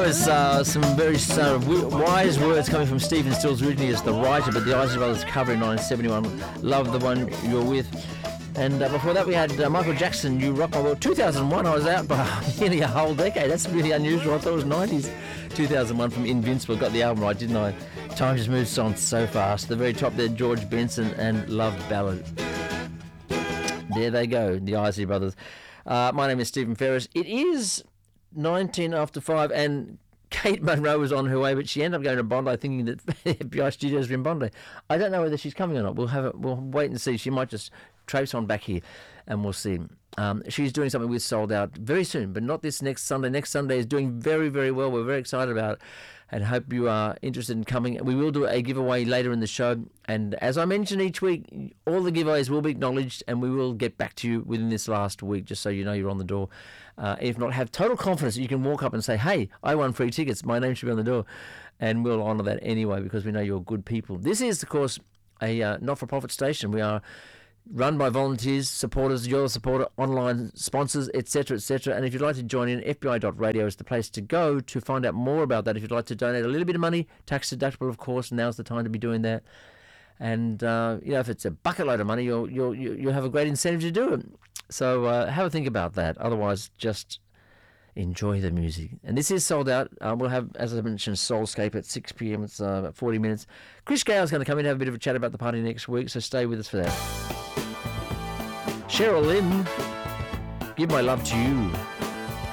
was some very wise words coming from Stephen Stills, originally as the writer, but the Isley Brothers cover in 1971. Love the One You're With. And before that we had Michael Jackson, You Rock My World. 2001, I was out by nearly a whole decade. That's really unusual. I thought it was 90s. 2001 from Invincible. Got the album right, didn't I? Time just moves on so fast. The very top there, George Benson and Love Ballad. There they go, the Isley Brothers. My name is Stephen Ferris. It is 19 after 5, and Kate Munro was on her way, but she ended up going to Bondi thinking that FBI Studios were in Bondi. I don't know whether she's coming or not. We'll wait and see. She might just traipse on back here, and we'll see. She's doing something with Sold Out very soon, but not this next Sunday. Next Sunday is doing very, very well. We're very excited about it and hope you are interested in coming. We will do a giveaway later in the show, and as I mentioned each week, all the giveaways will be acknowledged, and we will get back to you within this last week, just so you know you're on the door. If not, have total confidence that you can walk up and say, hey, I won free tickets, my name should be on the door, and we'll honour that anyway because we know you're good people. This is, of course, a not-for-profit station. We are run by volunteers, supporters, you're a supporter, online sponsors, etc., etc. And if you'd like to join in, FBI.radio is the place to go to find out more about that. If you'd like to donate a little bit of money, tax deductible, of course, now's the time to be doing that. And if it's a bucket load of money, you'll have a great incentive to do it. So have a think about that. Otherwise, just enjoy the music. And this is Sold Out. We'll have, as I mentioned, Soulscape at 6 p.m. It's about 40 minutes. Chris Gale's going to come in and have a bit of a chat about the party next week, so stay with us for that. Cheryl Lynn, Give My Love to You.